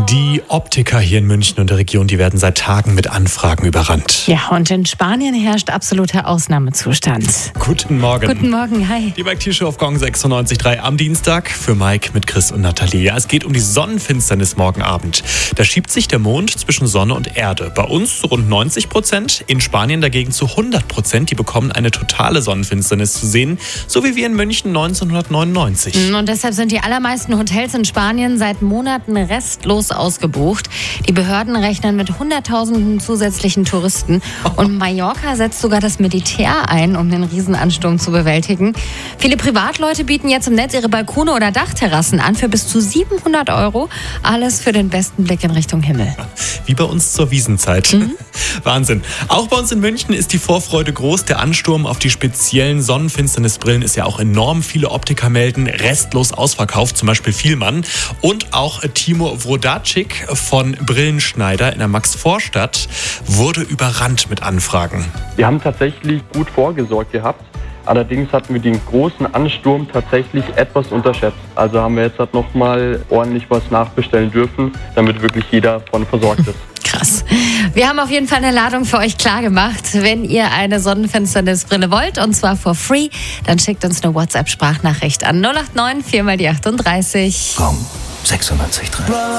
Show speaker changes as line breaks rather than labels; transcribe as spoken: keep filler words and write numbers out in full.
Die Optiker hier in München und der Region, die werden seit Tagen mit Anfragen überrannt.
Ja, und in Spanien herrscht absoluter Ausnahmezustand.
Guten Morgen.
Guten Morgen, hi.
Die Mike Show auf Gong sechsundneunzig Komma drei am Dienstag für Mike mit Chris und Nathalie. Ja, es geht um die Sonnenfinsternis morgen Abend. Da schiebt sich der Mond zwischen Sonne und Erde. Bei uns zu rund neunzig Prozent, in Spanien dagegen zu hundert Prozent. Die bekommen eine totale Sonnenfinsternis zu sehen, so wie wir in München neunzehnhundertneunundneunzig.
Und deshalb sind die allermeisten Hotels in Spanien seit Monaten restlos ausgebucht. Die Behörden rechnen mit hunderttausenden zusätzlichen Touristen. Und Mallorca setzt sogar das Militär ein, um den Riesenansturm zu bewältigen. Viele Privatleute bieten jetzt im Netz ihre Balkone oder Dachterrassen an für bis zu siebenhundert Euro. Alles für den besten Blick in Richtung Himmel.
Wie bei uns zur Wiesenzeit. Mhm. Wahnsinn. Auch bei uns in München ist die Vorfreude groß. Der Ansturm auf die speziellen Sonnenfinsternisbrillen ist ja auch enorm. Viele Optiker melden restlos ausverkauft, zum Beispiel Vielmann. Und auch Timo Wrodacik von Brillenschneider in der Maxvorstadt wurde überrannt mit Anfragen.
Wir haben tatsächlich gut vorgesorgt gehabt. Allerdings hatten wir den großen Ansturm tatsächlich etwas unterschätzt. Also haben wir jetzt halt noch mal ordentlich was nachbestellen dürfen, damit wirklich jeder von versorgt ist.
Krass. Wir haben auf jeden Fall eine Ladung für euch klar gemacht. Wenn ihr eine Sonnenfinsternisbrille wollt, und zwar for free, dann schickt uns eine WhatsApp-Sprachnachricht an null acht neun vier mal die achtunddreißig.
Gong sechsundneunzig Komma drei.